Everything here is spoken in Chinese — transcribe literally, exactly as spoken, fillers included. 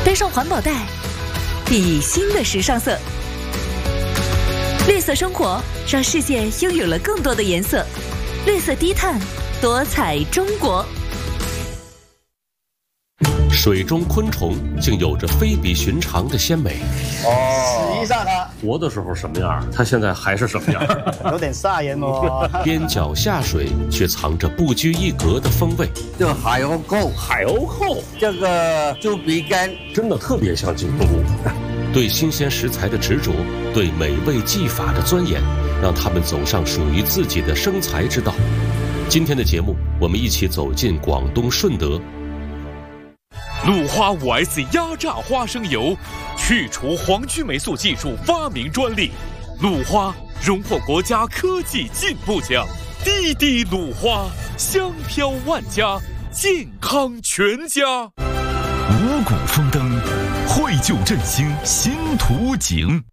带上环保袋，熠熠新的时尚色。绿色生活让世界拥有了更多的颜色，绿色低碳，多彩中国。 水中昆虫竟有着非比寻常的鲜美。 哦，洗一下它。 活的时候什么样，它现在还是什么样， 有点吓人哦。 边角下水却藏着不拘一格的风味。 这个海鸥扣， 海鸥扣， 这个猪鼻干， 真的特别像金针菇。对新鲜食材的执着，对美味技法的钻研，让他们走上属于自己的生财之道。今天的节目，我们一起走进广东顺德。 鲁花 五 S 压榨花生油，去除黄曲霉素技术发明专利，鲁花荣获国家科技进步奖。滴滴鲁花，香飘万家，健康全家。 五谷丰登，绘就振兴新图景。